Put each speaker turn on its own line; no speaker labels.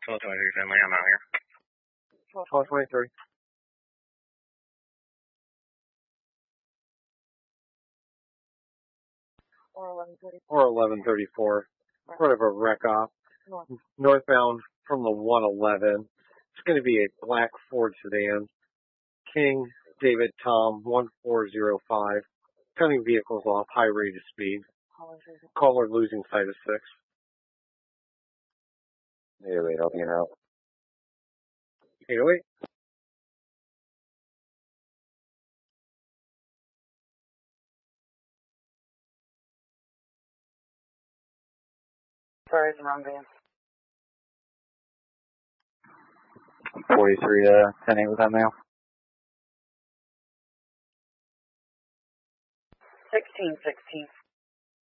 1223, I'm out here.
1223. Or 1134. Sort of a wreck off. Northbound from the 111. It's going to be a black Ford sedan. King David Tom 1405. Cutting vehicles off, high rate of speed. Caller losing sight of 6.
808, helping you out.
808.
Sorry, it's the wrong van.
43 10-8 with that mail.
1616.